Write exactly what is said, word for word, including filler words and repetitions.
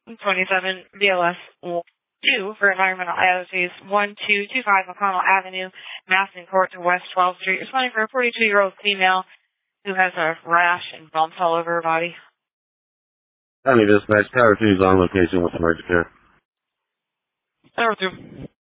twenty-seven B L S two for environmental I O Cs, one two two five McConnell Avenue, Maston Court to West twelfth Street. Responding for a forty-two-year-old female who has a rash and bumps all over her body. County Dispatch, Tower two is on location with emergency care. Tower two.